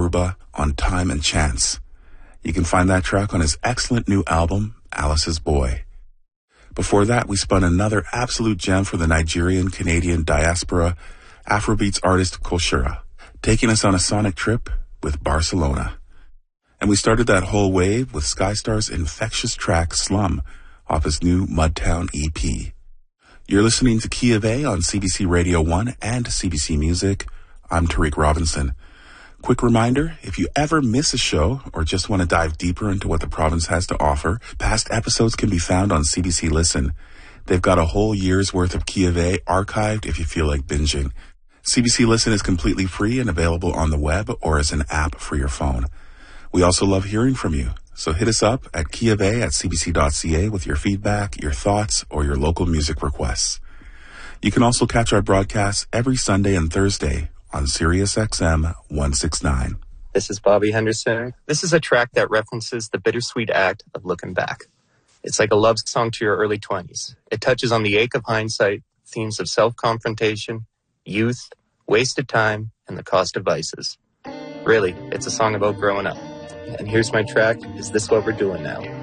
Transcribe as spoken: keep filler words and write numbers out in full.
Yoruba on Time and Chance. You can find that track on his excellent new album, Alice's Boy. Before that, we spun another absolute gem for the Nigerian-Canadian diaspora Afrobeats artist Koshira, taking us on a sonic trip with Barcelona. And we started that whole wave with Skystar's infectious track Slum off his new Mudtown E P. You're listening to Key of A on C B C Radio one and C B C Music. I'm Tariq Robinson. Quick reminder, if you ever miss a show or just want to dive deeper into what the province has to offer, past episodes can be found on C B C Listen. They've got a whole year's worth of Key of A archived if you feel like binging. C B C Listen is completely free and available on the web or as an app for your phone. We also love hearing from you, so hit us up at keyofA at c b c dot c a with your feedback, your thoughts, or your local music requests. You can also catch our broadcasts every Sunday and Thursday on Sirius X M one sixty-nine. This is Bobby Henderson. This is a track that references the bittersweet act of looking back. It's like a love song to your early twenties. It touches on the ache of hindsight, themes of self-confrontation, youth, wasted time, and the cost of vices. Really, it's a song about growing up. And here's my track, Is This What We're Doing Now?